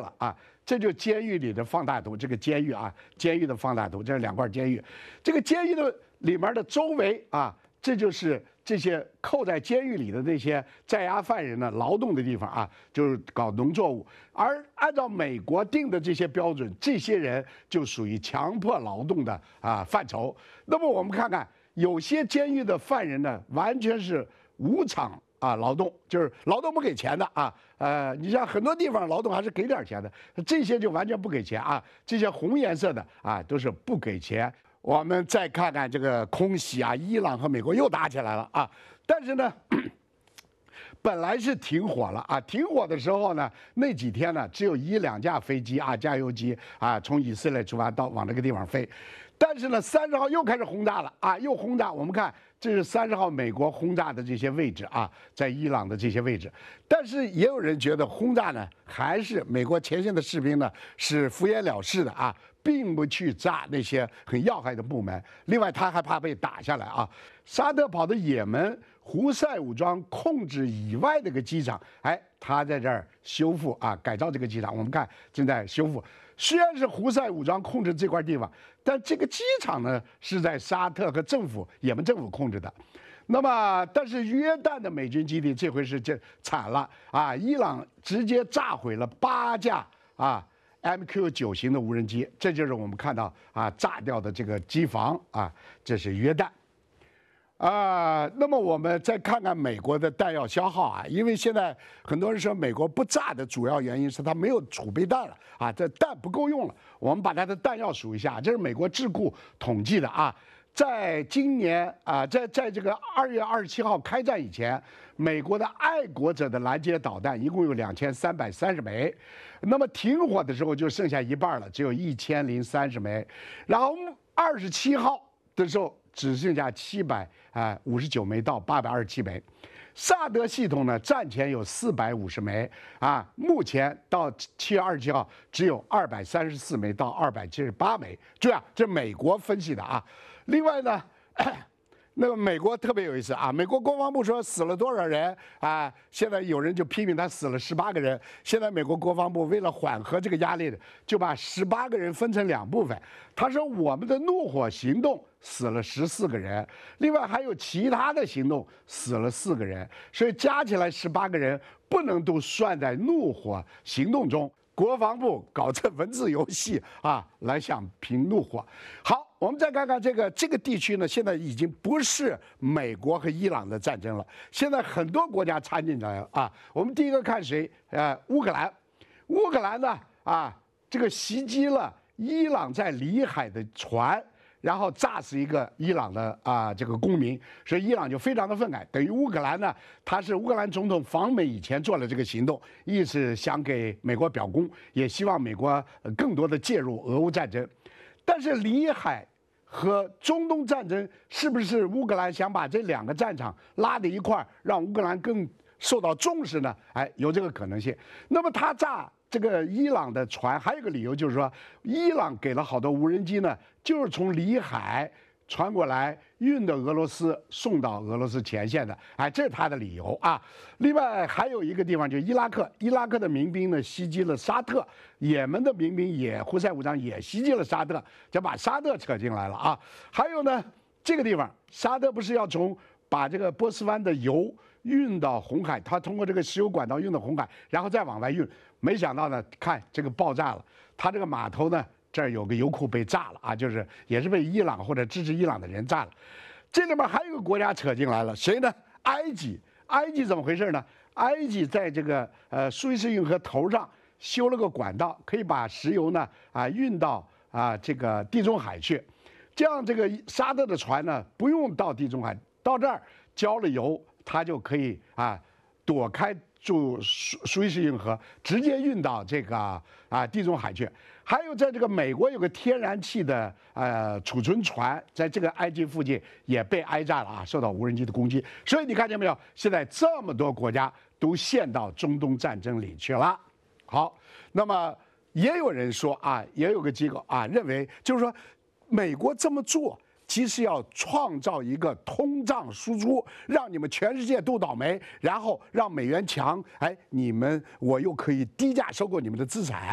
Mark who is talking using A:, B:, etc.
A: 了啊。这就监狱里的放大图，这个监狱啊，监狱的放大图，这是2块监狱。这个监狱的里面的周围啊，这就是这些扣在监狱里的那些在押犯人呢劳动的地方啊，就是搞农作物。而按照美国定的这些标准，这些人就属于强迫劳动的范畴。那么我们看看，有些监狱的犯人呢，完全是无偿劳动，就是劳动不给钱的啊。你像很多地方劳动还是给点钱的，这些就完全不给钱啊。这些红颜色的啊，都是不给钱。我们再看看这个空袭啊，伊朗和美国又打起来了啊。但是呢，本来是停火了啊，停火的时候呢，那几天呢，只有1、2架飞机啊，加油机啊，从以色列出发往这个地方飞。但是呢，30号又开始轰炸了啊，又轰炸。我们看，这是30号美国轰炸的这些位置啊，在伊朗的这些位置。但是也有人觉得轰炸呢，还是美国前线的士兵呢是敷衍了事的啊，并不去炸那些很要害的部门。另外，他还怕被打下来啊。沙特跑到也门胡塞武装控制以外的一个机场，他在这儿修复啊，改造这个机场。我们看正在修复。虽然是胡塞武装控制这块地方，但这个机场呢是在沙特和也门政府控制的。那么，但是约旦的美军基地这回是惨了啊！伊朗直接炸毁了8架MQ9型的无人机，这就是我们看到炸掉的这个机房啊，这是约旦。那么我们再看看美国的弹药消耗啊，因为现在很多人说美国不炸的主要原因是它没有储备弹了啊，这弹不够用了。我们把它的弹药数一下，这是美国智库统计的啊，在今年在这个2月27号开战以前，美国的爱国者的拦截导弹一共有2330枚，那么停火的时候就剩下一半了，只有1030枚，然后27号的时候只剩下759枚到827枚，萨德系统呢战前有450枚啊，目前到7月27号只有234枚到278枚。注意啊，这美国分析的啊。另外呢，那个美国特别有意思啊，美国国防部说死了多少人啊？现在有人就批评他死了18个人。现在美国国防部为了缓和这个压力，就把18个人分成2部分。他说我们的怒火行动死了14个人，另外还有其他的行动死了4个人，所以加起来18个人不能都算在怒火行动中。国防部搞这文字游戏啊，来想平怒火。好，我们再看看这个地区呢，现在已经不是美国和伊朗的战争了，现在很多国家掺进来了啊。我们第一个看谁？乌克兰。乌克兰呢这个袭击了伊朗在里海的船。然后炸死一个伊朗的这个公民，所以伊朗就非常的愤慨。等于乌克兰呢，他是乌克兰总统访美以前做了这个行动，意是想给美国表功，也希望美国更多的介入俄乌战争。但是里海和中东战争是不是乌克兰想把这2个战场拉在一块儿，让乌克兰更受到重视呢？有这个可能性。那么他炸这个伊朗的船，还有一个理由就是说，伊朗给了好多无人机呢，就是从里海传过来，运到俄罗斯，送到俄罗斯前线的，这是他的理由啊。另外还有一个地方就是伊拉克，伊拉克的民兵呢袭击了沙特，也门的民兵胡塞武装也袭击了沙特，就把沙特扯进来了啊。还有呢，这个地方沙特不是要把这个波斯湾的油运到红海，他通过这个石油管道运到红海，然后再往外运。没想到呢，看这个爆炸了，他这个码头呢，这儿有个油库被炸了啊，就是也是被伊朗或者支持伊朗的人炸了。这里面还有一个国家扯进来了，谁呢？埃及。埃及怎么回事呢？埃及在这个苏伊士运河头上修了个管道，可以把石油呢运到这个地中海去，这样这个沙特的船呢不用到地中海，到这儿交了油，它就可以躲开苏伊士运河，直接运到这个地中海去。还有在这个美国有个天然气的储存船，在这个埃及附近也被挨炸了受到无人机的攻击。所以你看见没有？现在这么多国家都陷到中东战争里去了。好，那么也有人说也有个机构认为，就是说美国这么做。其实要创造一个通胀输出，让你们全世界都倒霉，然后让美元强，我又可以低价收购你们的资产。